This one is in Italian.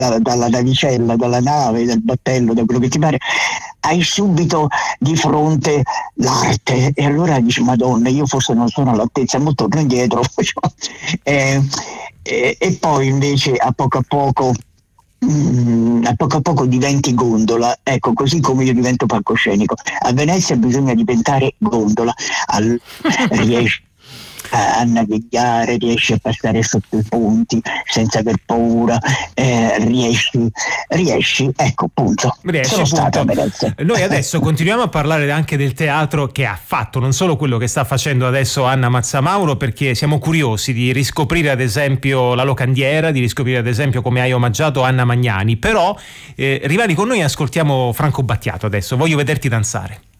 dalla navicella, dalla nave, dal battello, da quello che ti pare, hai subito di fronte l'arte, e allora dici Madonna, io forse non sono all'altezza, ma torno indietro. E poi invece a poco a poco diventi gondola, ecco, così come io divento palcoscenico. A Venezia bisogna diventare gondola, riesci a navigare, riesci a passare sotto i ponti senza aver paura, riesci, ecco, punto. Sono stato a Venezia. Noi adesso continuiamo a parlare anche del teatro che ha fatto, non solo quello che sta facendo adesso Anna Mazzamauro, perché siamo curiosi di riscoprire ad esempio la locandiera, di riscoprire ad esempio come hai omaggiato Anna Magnani, però rimani con noi e ascoltiamo Franco Battiato adesso, voglio vederti danzare.